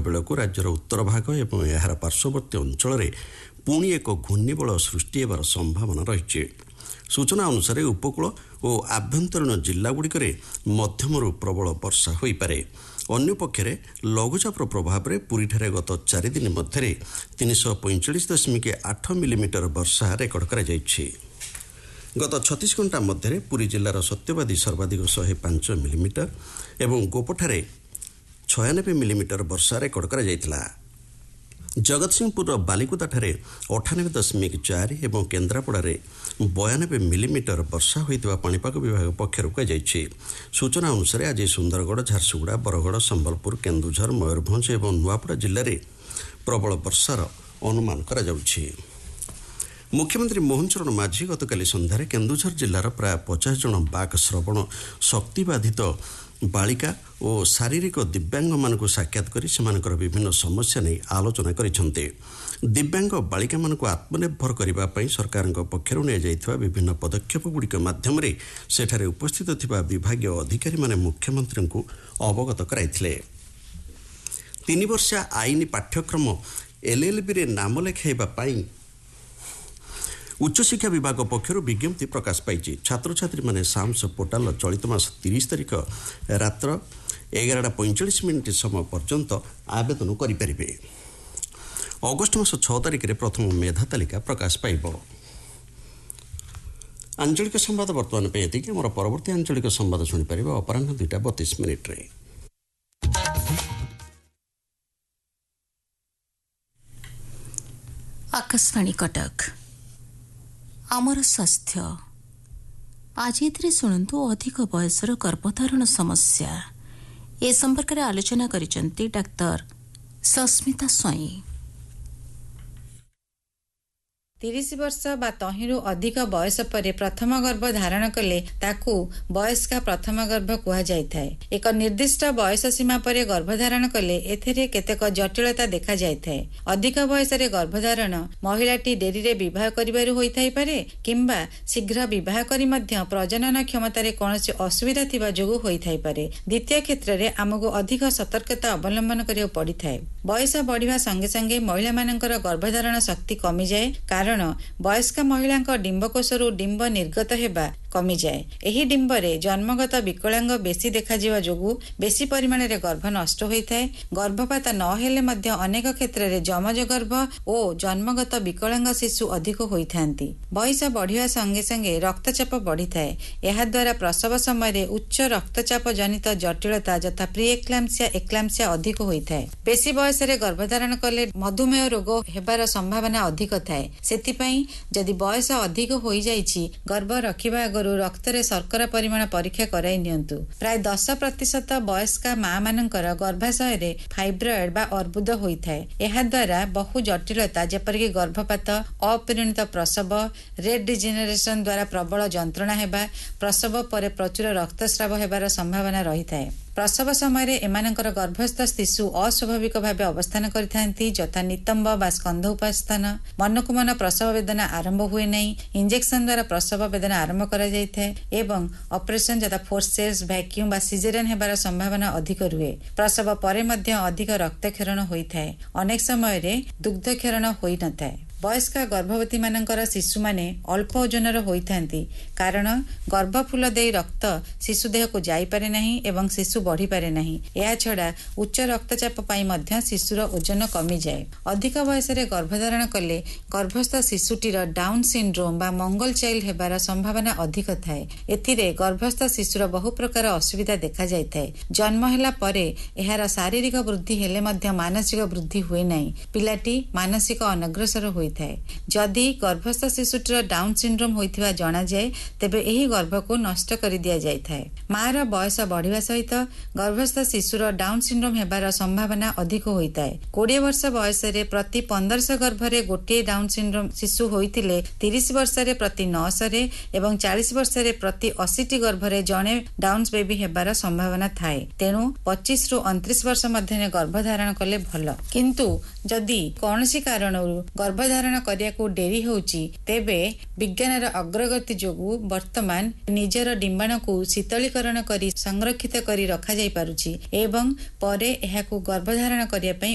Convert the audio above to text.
ବେଳକୁ ରାଜ୍ୟର ଉତ୍ତର ଭାଗ ଏବଂ ଏହାର ପାର୍ଶ୍ୱବର୍ତ୍ତୀ ଅଞ୍ଚଳରେ ପୁଣି ଏକ ଘୂର୍ଣ୍ଣିବଳୟ ସୃଷ୍ଟି ହେବାର ସମ୍ଭାବନା ରହିଛି। ସୂଚନା ଅନୁସାରେ ଉପକୂଳ ଓ ଆଭ୍ୟନ୍ତରୀଣ ଜିଲ୍ଲାଗୁଡ଼ିକରେ ମଧ୍ୟମରୁ ପ୍ରବଳ ବର୍ଷା ହୋଇପାରେ। ଅନ୍ୟପକ୍ଷରେ ଲଘୁଚାପର ପ୍ରଭାବରେ ପୁରୀଠାରେ ଗତ 4 ଦିନ ମଧ୍ୟରେ 345.8 ମିଲିମିଟର ବର୍ଷା ରେକର୍ଡ କରାଯାଇଛି। ଗତ 36 ଘଣ୍ଟା ମଧ୍ୟରେ ପୁରୀ ଜିଲ୍ଲାର ସତ୍ୟବାଦୀ ସର୍ବାଧିକ 105 ମିଲିମିଟର ଏବଂ ଗୋପଠାରେ 96 ମିଲିମିଟର ବର୍ଷା ରେକର୍ଡ କରାଯାଇଥିଲା। ଜଗତସିଂହପୁରର ବାଲିକୁଦାଠାରେ 98.4 ଏବଂ କେନ୍ଦ୍ରାପଡ଼ାରେ 92 ମିଲିମିଟର ବର୍ଷା ହୋଇଥିବା ପାଣିପାଗ ବିଭାଗ ପକ୍ଷରୁ କୁହାଯାଇଛି। ସୂଚନା ଅନୁସାରେ ଆଜି ସୁନ୍ଦରଗଡ଼, ଝାରସୁଗୁଡ଼ା, ବରଗଡ଼, ସମ୍ବଲପୁର, କେନ୍ଦୁଝର, ମୟୂରଭଞ୍ଜ ଏବଂ ନୂଆପଡ଼ା ଜିଲ୍ଲାରେ ପ୍ରବଳ ବର୍ଷାର ଅନୁମାନ କରାଯାଉଛି। ମୁଖ୍ୟମନ୍ତ୍ରୀ ମୋହନ ଚରଣ ମାଝୀ ଗତକାଲି ସନ୍ଧ୍ୟାରେ କେନ୍ଦୁଝର ଜିଲ୍ଲାର ପ୍ରାୟ 50 ଜଣ ବାକ୍ ଶ୍ରବଣ ଶକ୍ତିବାଧିତ ବାଳିକା ଓ ଶାରୀରିକ ଦିବ୍ୟାଙ୍ଗମାନଙ୍କୁ ସାକ୍ଷାତ କରି ସେମାନଙ୍କର ବିଭିନ୍ନ ସମସ୍ୟା ନେଇ ଆଲୋଚନା କରିଛନ୍ତି। ଦିବ୍ୟାଙ୍ଗ ବାଳିକାମାନଙ୍କୁ ଆତ୍ମନିର୍ଭର କରିବା ପାଇଁ ସରକାରଙ୍କ ପକ୍ଷରୁ ନିଆଯାଇଥିବା ବିଭିନ୍ନ ପଦକ୍ଷେପଗୁଡ଼ିକ ମାଧ୍ୟମରେ ସେଠାରେ ଉପସ୍ଥିତ ଥିବା ବିଭାଗୀୟ ଅଧିକାରୀମାନେ ମୁଖ୍ୟମନ୍ତ୍ରୀଙ୍କୁ ଅବଗତ କରାଇଥିଲେ। 3 ବର୍ଷିଆ ଆଇନ ପାଠ୍ୟକ୍ରମ LLBରେ ନାମ ଲେଖାଇବା ପାଇଁ ଉଚ୍ଚଶିକ୍ଷା ବିଭାଗ ପକ୍ଷରୁ ବିଜ୍ଞପ୍ତି ପ୍ରକାଶ ପାଇଛି। ଛାତ୍ରଛାତ୍ରୀମାନେ ସାମ୍ସ ପୋର୍ଟାଲର ଚଳିତ ମାସ 30 ତାରିଖ ରାତ୍ର 11:45 ସମୟ ପର୍ଯ୍ୟନ୍ତ ଆବେଦନ କରିପାରିବେ। ଅଗଷ୍ଟ ମାସ 6 ତାରିଖରେ ପ୍ରଥମ ମେଧା ତାଲିକା ପ୍ରକାଶ ପାଇବ। ଆଞ୍ଚଳିକ ସମ୍ବାଦ ବର୍ତ୍ତମାନ ପାଇଁ ଏତିକି। ଆମର ପରବର୍ତ୍ତୀ ଆଞ୍ଚଳିକ ସମ୍ବାଦ ଶୁଣିପାରିବେ ଅପରାହ୍ନ 2:32 ଆକାଶବାଣୀ କଟକ ଆମର ସ୍ୱାସ୍ଥ୍ୟ। ଆଜି ଏଥିରେ ଶୁଣନ୍ତୁ ଅଧିକ ବୟସର ଗର୍ଭଧାରଣ ସମସ୍ୟା। ଏ ସମ୍ପର୍କରେ ଆଲୋଚନା କରିଛନ୍ତି ଡାକ୍ତର ସସ୍ମିତା ସ୍ୱାଇଁ। 30 ବର୍ଷ ବା ତହିଁରୁ ଅଧିକ ବୟସ ପରେ ପ୍ରଥମ ଗର୍ଭ ଧାରଣ କଲେ ତାକୁ ବୟସ୍କା ପ୍ରଥମ ଗର୍ଭ କୁହାଯାଇଥାଏ। ଏକ ନିର୍ଦ୍ଦିଷ୍ଟ ବୟସ ସୀମା ପରେ ଗର୍ଭଧାରଣ କଲେ ଏଥିରେ କେତେକ ଜଟିଳତା ଦେଖାଯାଇଥାଏ। ଅଧିକ ବୟସରେ ଗର୍ଭଧାରଣ ମହିଳାଟି ଡେରିରେ ବିବାହ କରିବାରୁ ହୋଇଥାଇପାରେ କିମ୍ବା ଶୀଘ୍ର ବିବାହ କରି ମଧ୍ୟ ପ୍ରଜନନ କ୍ଷମତାରେ କୌଣସି ଅସୁବିଧା ଥିବା ଯୋଗୁଁ ହୋଇଥାଇପାରେ। ଦ୍ୱିତୀୟ କ୍ଷେତ୍ରରେ ଆମକୁ ଅଧିକ ସତର୍କତା ଅବଲମ୍ବନ କରିବାକୁ ପଡ଼ିଥାଏ। ବୟସ ବଢ଼ିବା ସଙ୍ଗେ ସଙ୍ଗେ ମହିଳାମାନଙ୍କର ଗର୍ଭଧାରଣ ଶକ୍ତି କମିଯାଏ, କାରଣ ବୟସ୍କ ମହିଳାଙ୍କ ଡିମ୍ବକୋଷରୁ ଡିମ୍ବ ନିର୍ଗତ ହେବା କମିଯାଏ। ଏହି ଡିମ୍ବରେ ଜନ୍ମଗତ ବିକଳାଙ୍ଗ ବେଶୀ ଦେଖାଯିବା ଯୋଗୁଁ ବେଶୀ ପରିମାଣରେ ଗର୍ଭ ନଷ୍ଟ ହୋଇଥାଏ। ଗର୍ଭପାତ ନ ହେଲେ ମଧ୍ୟ ଅନେକ କ୍ଷେତ୍ରରେ ଯମଜ ଗର୍ଭ ଓ ଜନ୍ମଗତ ବିକଳାଙ୍ଗ ଶିଶୁ ଅଧିକ ହୋଇଥାନ୍ତି। ବୟସ ବଢ଼ିବା ସଙ୍ଗେ ସଙ୍ଗେ ରକ୍ତଚାପ ବଢ଼ିଥାଏ। ଏହାଦ୍ୱାରା ପ୍ରସବ ସମୟରେ ଉଚ୍ଚ ରକ୍ତଚାପ ଜନିତ ଜଟିଳତା ଯଥା ପ୍ରିଏକ୍ଲାମ୍ପସିଆ, ଏକ୍ଲାମ୍ପସିଆ ଅଧିକ ହୋଇଥାଏ। ବେଶୀ ବୟସରେ ଗର୍ଭଧାରଣ କଲେ ମଧୁମେହ ରୋଗ ହେବାର ସମ୍ଭାବନା ଅଧିକ ଥାଏ। ସେଥିପାଇଁ ଯଦି ବୟସ ଅଧିକ ହୋଇଯାଇଛି, ଗର୍ଭ ରଖିବା ଆଗରୁ ରକ୍ତରେ ଶର୍କରା ପରିମାଣ ପରୀକ୍ଷା କରାଇ ନିଅନ୍ତୁ। ପ୍ରାୟ 10% ବୟସ୍କା ମା ମାନଙ୍କର ଗର୍ଭାଶୟରେ ଫାଇବ୍ରଏଡ ବା ଅର୍ବୁଦ ହୋଇଥାଏ। ଏହାଦ୍ୱାରା ବହୁ ଜଟିଳତା ଯେପରିକି ଗର୍ଭପାତ, ଅପରିଣତ ପ୍ରସବ, ରେଟ୍ ଡିଜେନେରେସନ ଦ୍ୱାରା ପ୍ରବଳ ଯନ୍ତ୍ରଣା ହେବା, ପ୍ରସବ ପରେ ପ୍ରଚୁର ରକ୍ତସ୍ରାବ ହେବାର ସମ୍ଭାବନା ରହିଥାଏ। ପ୍ରସବ ସମୟରେ ଏମାନଙ୍କର ଗର୍ଭସ୍ଥ ଶିଶୁ ଅସ୍ୱାଭାବିକ ଭାବେ ଅବସ୍ଥାନ କରିଥାନ୍ତି, ଯଥା ନିତମ୍ବ ବା ସ୍କନ୍ଧ ଉପାସ୍ଥାନ। ମନକୁ ମନ ପ୍ରସବ ବେଦନା ଆରମ୍ଭ ହୁଏ ନାହିଁ। ଇଞ୍ଜେକ୍ସନ ଦ୍ୱାରା ପ୍ରସବ ବେଦନା ଆରମ୍ଭ କରାଯାଇଥାଏ ଏବଂ ଅପରେସନ ଯଥା ଫୋର୍ସେପ୍ସ, ଭ୍ୟାକ୍ୟୁମ୍ ବା ସିଜେରିଆନ ହେବାର ସମ୍ଭାବନା ଅଧିକ ରୁହେ। ପ୍ରସବ ପରେ ମଧ୍ୟ ଅଧିକ ରକ୍ତକ୍ଷରଣ ହୋଇଥାଏ। ଅନେକ ସମୟରେ ଦୁଗ୍ଧକ୍ଷରଣ ହୋଇନଥାଏ। ବୟସ୍କ ଗର୍ଭବତୀ ମାନଙ୍କର ଶିଶୁମାନେ ଅଳ୍ପ ଓଜନର ହୋଇଥାନ୍ତି, କାରଣ ଗର୍ଭଫୁଲ ଦେଇ ରକ୍ତ ଶିଶୁ ଦେହକୁ ଯାଇପାରେ ନାହିଁ ଏବଂ ଶିଶୁ ବଢ଼ିପାରେ ନାହିଁ। ଏହାଛଡ଼ା ଉଚ୍ଚ ରକ୍ତଚାପ ପାଇଁ ମଧ୍ୟ ଶିଶୁର ଓଜନ କମିଯାଏ। ଅଧିକ ବୟସରେ ଗର୍ଭଧାରଣ କଲେ ଗର୍ଭସ୍ଥ ଶିଶୁଟିର ଡାଉନ୍ ସିଣ୍ଡ୍ରୋମ୍ ବା ମଙ୍ଗଲ ଚାଇଲ୍ଡ ହେବାର ସମ୍ଭାବନା ଅଧିକ ଥାଏ। ଏଥିରେ ଗର୍ଭସ୍ଥ ଶିଶୁର ବହୁ ପ୍ରକାର ଅସୁବିଧା ଦେଖାଯାଇଥାଏ। ଜନ୍ମ ହେଲା ପରେ ଏହାର ଶାରୀରିକ ବୃଦ୍ଧି ହେଲେ ମଧ୍ୟ ମାନସିକ ବୃଦ୍ଧି ହୁଏ ନାହିଁ। ପିଲାଟି ମାନସିକ ଅନଗ୍ରସର ହୋଇଥାଏ। ଯଦି ଗର୍ଭସ୍ଥ ଶିଶୁଟିର ଡାଉନ୍ ସିଣ୍ଡ୍ରୋମ୍ ହୋଇଥିବା ଜଣାଯାଏ, ତେବେ ଏହି ଗର୍ଭକୁ ନଷ୍ଟ କରି ଦିଆଯାଇଥାଏ। ମାର ବୟସ ବଢ଼ିବା ସହିତ ଗର୍ଭସ୍ଥ ଶିଶୁର ଡାଉନ୍ ସିଣ୍ଡ୍ରୋମ୍ ହେବାର ସମ୍ଭାବନା ଅଧିକ ହୋଇଥାଏ। 20 ବର୍ଷ ବୟସରେ ପ୍ରତି 1500 ଗର୍ଭରେ ଗୋଟିଏ ଡାଉନ୍ ସିଣ୍ଡ୍ରୋମ୍ ଶିଶୁ ହୋଇଥିଲେ 30 ବର୍ଷରେ ପ୍ରତି 900ରେ ଏବଂ 40 ବର୍ଷରେ ପ୍ରତି 80ଟି ଗର୍ଭରେ ଜଣେ ଡାଉନ୍ସ ବେବି ହେବାର ସମ୍ଭାବନା ଥାଏ। ତେଣୁ 25 ରୁ 29 ବର୍ଷ ମଧ୍ୟରେ ଗର୍ଭଧାରଣ କଲେ ଭଲ। କିନ୍ତୁ ଯଦି କୌଣସି କାରଣରୁ ଗର୍ଭଧାରଣ କରିବାକୁ ଡେରି ହେଉଛି, ତେବେ ବିଜ୍ଞାନର ଅଗ୍ରଗତି ଯୋଗୁଁ ବର୍ତ୍ତମାନ ନିଜର ଡିମ୍ବାଣୁକୁ ଶୀତଳୀକରଣ କରି ସଂରକ୍ଷିତ କରି ରଖାଯାଇ ପାରୁଛି ଏବଂ ପରେ ଏହାକୁ ଗର୍ଭଧାରଣ କରିବା ପାଇଁ